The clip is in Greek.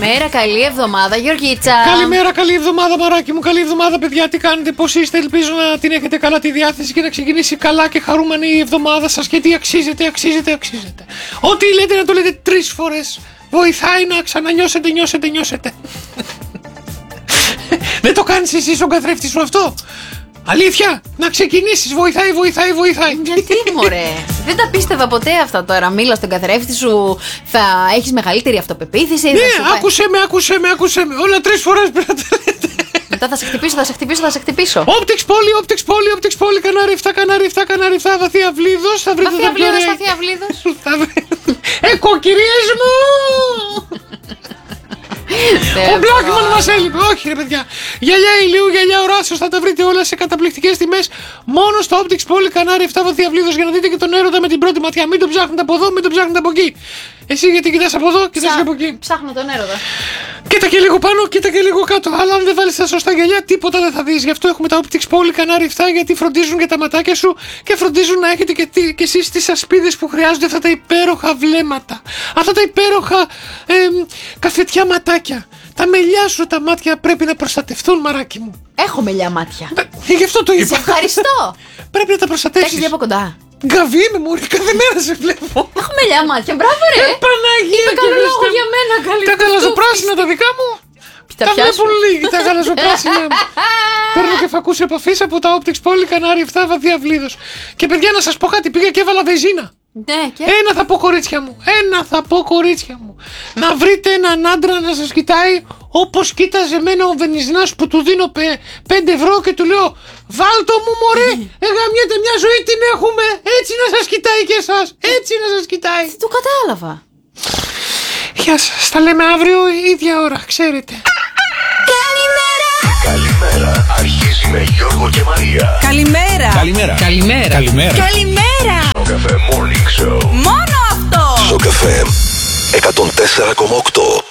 Καλημέρα, καλή εβδομάδα, Γεωργίτσα. Καλημέρα, καλή εβδομάδα, μαράκι μου. Καλή εβδομάδα, παιδιά. Τι κάνετε, πώς είστε? Ελπίζω να την έχετε καλά τη διάθεση και να ξεκινήσει καλά και χαρούμενη η εβδομάδα σας. Γιατί αξίζετε. Ό,τι λέτε να το λέτε 3 φορές. Βοηθάει να ξανανιώσετε, νιώσετε. Δεν το κάνεις εσύ στον καθρέφτη σου αυτό? Αλήθεια, να ξεκινήσεις, βοηθάει. Γιατί μωρέ, δεν τα πίστευα ποτέ αυτά τώρα. Μίλα στον καθρέφτη σου, θα έχεις μεγαλύτερη αυτοπεποίθηση. Ναι, άκουσε με. Όλα 3 φορές πρέπει να τα λέτε. Μετά θα σε χτυπήσω. Optics Poly, Κανάρι 7, Κανάρι 7, Βαθία Βλίδος. Θα βρείτε Βαθία Βλίδος. Κυρίες μου! Ο Blackman μας έλειπε. Όχι ρε παιδιά. Γυαλιά ηλίου, γυαλιά οράσεως, θα τα βρείτε όλα σε καταπληκτικές τιμές. Μόνο στο Optics Poly, Κανάρι 7, Βαθία Βλίδος, για να δείτε και τον έρωτα με την πρώτη ματιά. Μην τον ψάχνετε από εδώ, μην τον ψάχνετε από εκεί. Εσύ γιατί κοιτάς από εδώ, κοιτάς και από εκεί. Ψάχνω τον έρωτα. Κοίτα και λίγο πάνω, κοίτα και λίγο κάτω. Αλλά αν δεν βάλεις τα σωστά γυαλιά, τίποτα δεν θα δεις. Γι' αυτό έχουμε τα Optics Poly, Κανάρι 7, γιατί φροντίζουν και τα ματάκια σου και φροντίζουν να έχετε και εσείς τις ασπίδες που χρειάζονται, αυτά τα υπέροχα βλέμματα. Αυτά τα υπέροχα καφετιά ματάκια. Τα μελιά σου τα μάτια πρέπει να προστατευτούν, μαράκι μου. Έχω μελιά μάτια. Γι' αυτό το είπα. Σε ευχαριστώ. Πρέπει να τα προστατεύσεις. Έχεις δει από κοντά? Γκαβί είμαι, μωρή, κάθε μέρα σε βλέπω. Έχω μελιά μάτια, μπράβο ρε. Παναγία, είπε καλό λόγο για μένα, καλή. Τα γαλαζοπράσινα τα δικά μου. Τα βλέπουν λίγοι, τα γαλαζοπράσινα μου. Παίρνω και φακούς επαφής από τα Optics Poly, Κανάρι 7, Βαθία Βλίδος. Και παιδιά, να σας πω κάτι, πήγα και έβαλα βεζίνα. Ναι, και... Ένα θα πω κορίτσια μου. Να βρείτε έναν άντρα να σας κοιτάει όπως κοίταζε εμένα ο Βενιζνάς που του δίνω 5 ευρώ και του λέω βάλτο μου μωρέ, εγαμιέται μια ζωή την έχουμε. Έτσι να σας κοιτάει και εσάς. Έτσι να σας κοιτάει. Δεν το κατάλαβα. Γεια σας, τα λέμε αύριο ίδια ώρα, ξέρετε. Καλημέρα, αρχίζει με Γιώργο και Μαρία. Καλημέρα. Στο Καφέ Morning Show. Μόνο αυτό. Στο Καφέ 104,8.